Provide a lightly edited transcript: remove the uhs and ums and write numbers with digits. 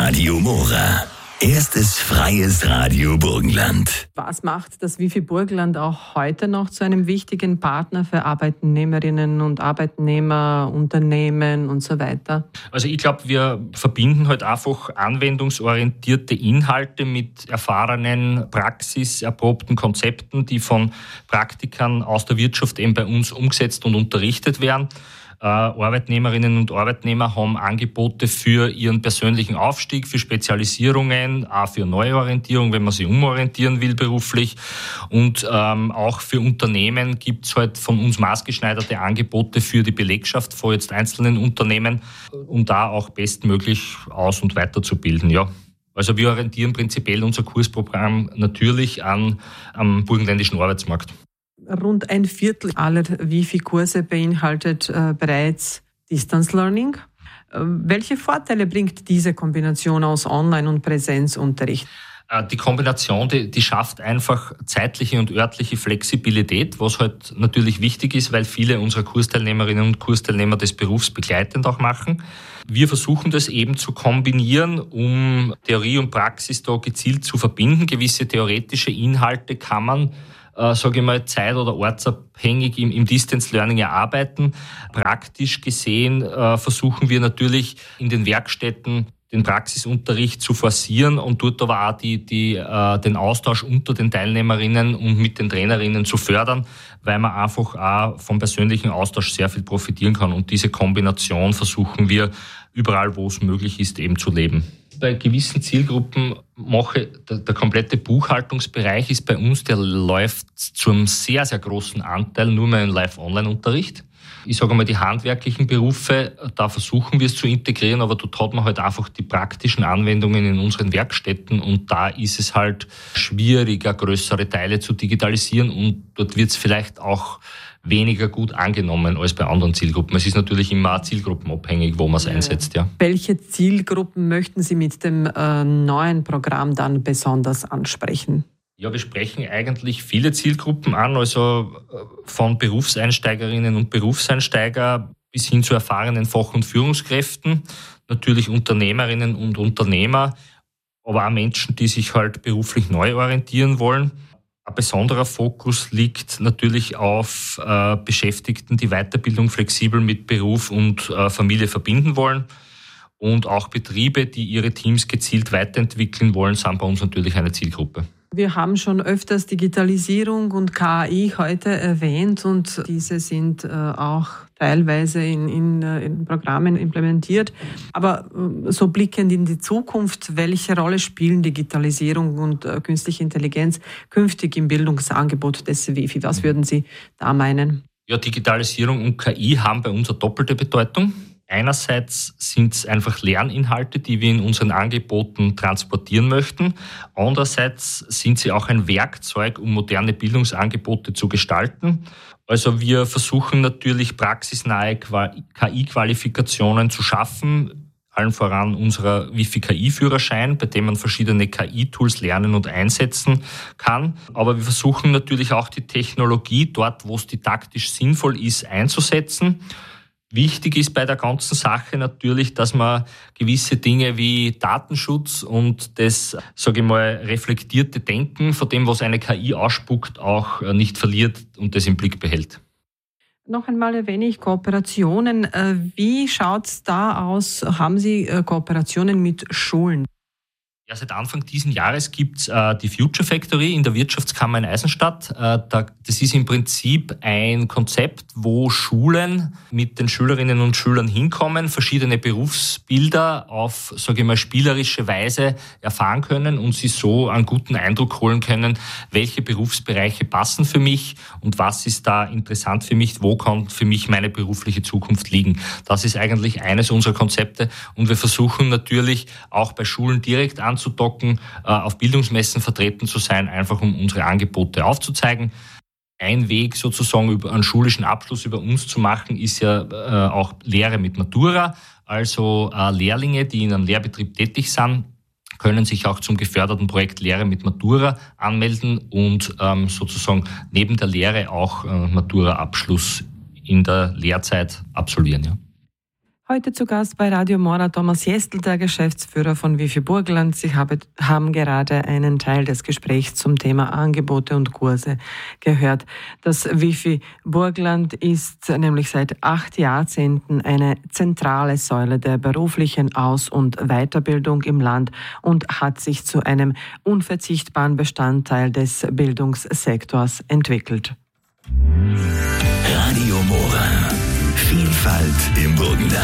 Radio Mora. Erstes freies Radio Burgenland. Was macht das Wifi Burgenland auch heute noch zu einem wichtigen Partner für Arbeitnehmerinnen und Arbeitnehmer, Unternehmen und so weiter? Also ich glaube, wir verbinden halt einfach anwendungsorientierte Inhalte mit erfahrenen, praxiserprobten Konzepten, die von Praktikern aus der Wirtschaft eben bei uns umgesetzt und unterrichtet werden. Arbeitnehmerinnen und Arbeitnehmer haben Angebote für ihren persönlichen Aufstieg, für Spezialisierungen, auch für Neuorientierung, wenn man sich umorientieren will beruflich. Und auch für Unternehmen gibt es halt von uns maßgeschneiderte Angebote für die Belegschaft von jetzt einzelnen Unternehmen, um da auch bestmöglich aus- und weiterzubilden. Ja. Also wir orientieren prinzipiell unser Kursprogramm natürlich am burgenländischen Arbeitsmarkt. Rund ein Viertel aller Wifi-Kurse beinhaltet bereits Distance Learning. Welche Vorteile bringt diese Kombination aus Online- und Präsenzunterricht? Die Kombination, die schafft einfach zeitliche und örtliche Flexibilität, was halt natürlich wichtig ist, weil viele unserer Kursteilnehmerinnen und Kursteilnehmer das berufsbegleitend auch machen. Wir versuchen das eben zu kombinieren, um Theorie und Praxis da gezielt zu verbinden. Gewisse theoretische Inhalte kann man zeit- oder ortsabhängig im Distance Learning erarbeiten. Praktisch gesehen versuchen wir natürlich in den Werkstätten den Praxisunterricht zu forcieren und dort aber auch den Austausch unter den Teilnehmerinnen und mit den Trainerinnen zu fördern, weil man einfach auch vom persönlichen Austausch sehr viel profitieren kann. Und diese Kombination versuchen wir überall, wo es möglich ist, eben zu leben. Bei gewissen Zielgruppen der komplette Buchhaltungsbereich ist bei uns, der läuft zu einem sehr, sehr großen Anteil nur mehr in Live-Online-Unterricht. Ich sage mal, die handwerklichen Berufe, da versuchen wir es zu integrieren, aber dort hat man halt einfach die praktischen Anwendungen in unseren Werkstätten und da ist es halt schwieriger, größere Teile zu digitalisieren und dort wird es vielleicht auch weniger gut angenommen als bei anderen Zielgruppen. Es ist natürlich immer zielgruppenabhängig, wo man es einsetzt. Ja. Welche Zielgruppen möchten Sie mit dem neuen Programm dann besonders ansprechen? Ja, wir sprechen eigentlich viele Zielgruppen an, also von Berufseinsteigerinnen und Berufseinsteiger bis hin zu erfahrenen Fach- und Führungskräften, natürlich Unternehmerinnen und Unternehmer, aber auch Menschen, die sich halt beruflich neu orientieren wollen. Ein besonderer Fokus liegt natürlich auf Beschäftigten, die Weiterbildung flexibel mit Beruf und Familie verbinden wollen. Und auch Betriebe, die ihre Teams gezielt weiterentwickeln wollen, sind bei uns natürlich eine Zielgruppe. Wir haben schon öfters Digitalisierung und KI heute erwähnt und diese sind auch teilweise in Programmen implementiert. Aber so blickend in die Zukunft, welche Rolle spielen Digitalisierung und künstliche Intelligenz künftig im Bildungsangebot des Wifi? Was würden Sie da meinen? Ja, Digitalisierung und KI haben bei uns eine doppelte Bedeutung. Einerseits sind es einfach Lerninhalte, die wir in unseren Angeboten transportieren möchten. Andererseits sind sie auch ein Werkzeug, um moderne Bildungsangebote zu gestalten. Also wir versuchen natürlich praxisnahe KI-Qualifikationen zu schaffen, allen voran unserer Wifi-KI-Führerschein, bei dem man verschiedene KI-Tools lernen und einsetzen kann. Aber wir versuchen natürlich auch die Technologie dort, wo es didaktisch sinnvoll ist, einzusetzen. Wichtig ist bei der ganzen Sache natürlich, dass man gewisse Dinge wie Datenschutz und das, reflektierte Denken von dem, was eine KI ausspuckt, auch nicht verliert und das im Blick behält. Noch einmal erwähne ich Kooperationen. Wie schaut es da aus? Haben Sie Kooperationen mit Schulen? Ja, seit Anfang diesen Jahres gibt's die Future Factory in der Wirtschaftskammer in Eisenstadt. Das ist im Prinzip ein Konzept, wo Schulen mit den Schülerinnen und Schülern hinkommen, verschiedene Berufsbilder auf, spielerische Weise erfahren können und sie so einen guten Eindruck holen können, welche Berufsbereiche passen für mich und was ist da interessant für mich, wo kann für mich meine berufliche Zukunft liegen. Das ist eigentlich eines unserer Konzepte und wir versuchen natürlich auch bei Schulen direkt anzudocken, auf Bildungsmessen vertreten zu sein, einfach um unsere Angebote aufzuzeigen. Ein Weg sozusagen über einen schulischen Abschluss über uns zu machen, ist ja auch Lehre mit Matura. Also Lehrlinge, die in einem Lehrbetrieb tätig sind, können sich auch zum geförderten Projekt Lehre mit Matura anmelden und sozusagen neben der Lehre auch Matura-Abschluss in der Lehrzeit absolvieren. Ja. Heute zu Gast bei Radio Mora Thomas Jestl, der Geschäftsführer von Wifi Burgenland. Sie haben gerade einen Teil des Gesprächs zum Thema Angebote und Kurse gehört. Das Wifi Burgenland ist nämlich seit 8 Jahrzehnten eine zentrale Säule der beruflichen Aus- und Weiterbildung im Land und hat sich zu einem unverzichtbaren Bestandteil des Bildungssektors entwickelt. Radio Mora. Vielfalt im Burgenland.